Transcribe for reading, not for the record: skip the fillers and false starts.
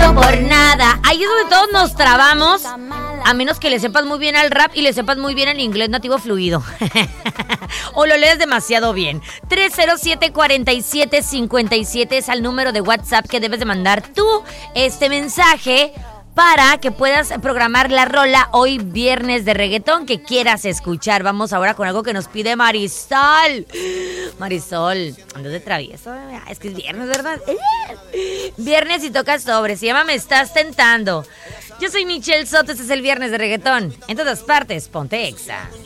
por nada. Ahí es donde todos nos trabamos, a menos que le sepas muy bien al rap y le sepas muy bien al inglés nativo fluido. O lo lees demasiado bien. 307-4757 es el número de WhatsApp que debes de mandar tú este mensaje para que puedas programar la rola hoy viernes de reggaetón que quieras escuchar. Vamos ahora con algo que nos pide Marisol. Marisol, ando de travieso. Es que es viernes, ¿verdad? Viernes y toca sobre. Se llama Me Estás Tentando. Yo soy Michelle Soto, este es el viernes de reggaetón. En todas partes, ponte Exa.